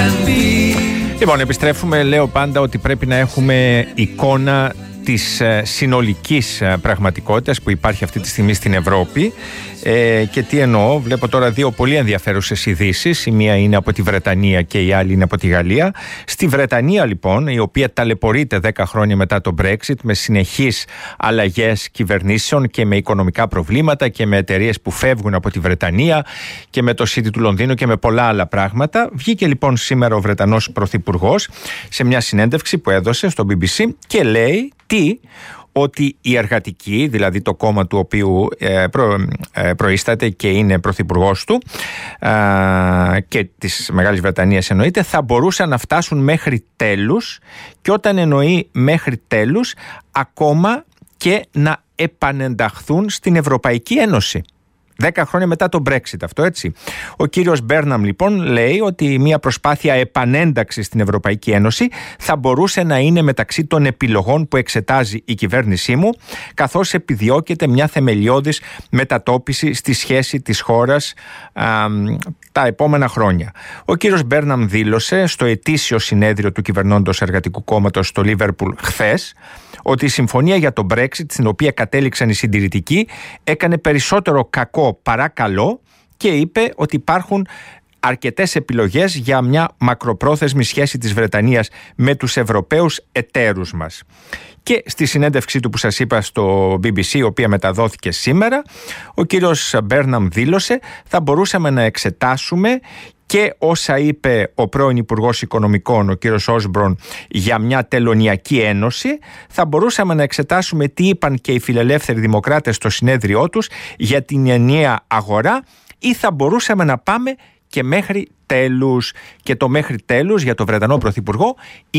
Λοιπόν, επιστρέφουμε. Λέω πάντα ότι πρέπει να έχουμε εικόνα της συνολικής πραγματικότητας που υπάρχει αυτή τη στιγμή στην Ευρώπη. Και τι εννοώ? Βλέπω τώρα δύο πολύ ενδιαφέρουσες ειδήσεις. Η μία είναι από τη Βρετανία και η άλλη είναι από τη Γαλλία. Στη Βρετανία, λοιπόν, η οποία ταλαιπωρείται 10 χρόνια μετά το Brexit, με συνεχείς αλλαγές κυβερνήσεων και με οικονομικά προβλήματα και με εταιρείες που φεύγουν από τη Βρετανία και με το City του Λονδίνου και με πολλά άλλα πράγματα. Βγήκε λοιπόν σήμερα ο Βρετανός Πρωθυπουργός σε μια συνέντευξη που έδωσε στο BBC και λέει ότι η εργατική, δηλαδή το κόμμα του οποίου προείσταται και είναι πρωθυπουργός του και της Μεγάλης Βρετανίας εννοείται, θα μπορούσαν να φτάσουν μέχρι τέλους, και όταν εννοεί μέχρι τέλους, ακόμα και να επανενταχθούν στην Ευρωπαϊκή Ένωση. 10 χρόνια μετά το Brexit αυτό, έτσι. Ο κύριος Μπέρναμ λοιπόν λέει ότι μια προσπάθεια επανένταξης στην Ευρωπαϊκή Ένωση θα μπορούσε να είναι μεταξύ των επιλογών που εξετάζει η κυβέρνησή μου, καθώς επιδιώκεται μια θεμελιώδης μετατόπιση στη σχέση της χώρας τα επόμενα χρόνια. Ο κύριος Μπέρναμ δήλωσε στο ετήσιο συνέδριο του κυβερνώντος Εργατικού Κόμματος στο Λίβερπουλ χθες ότι η συμφωνία για το Brexit, στην οποία κατέληξαν οι συντηρητικοί, έκανε περισσότερο κακό παρά καλό, και είπε ότι υπάρχουν αρκετές επιλογές για μια μακροπρόθεσμη σχέση της Βρετανίας με τους Ευρωπαίους εταίρους μας. Και στη συνέντευξή του που σας είπα στο BBC, η οποία μεταδόθηκε σήμερα, ο κύριος Μπέρναμ δήλωσε: θα μπορούσαμε να εξετάσουμε και όσα είπε ο πρώην Υπουργός Οικονομικών, ο κύριος Όσμπρον, για μια τελωνειακή ένωση. Θα μπορούσαμε να εξετάσουμε τι είπαν και οι φιλελεύθεροι δημοκράτες στο συνέδριό τους για την ενιαία αγορά, ή θα μπορούσαμε να πάμε και μέχρι τέλους. Και το μέχρι τέλους για τον Βρετανό Πρωθυπουργό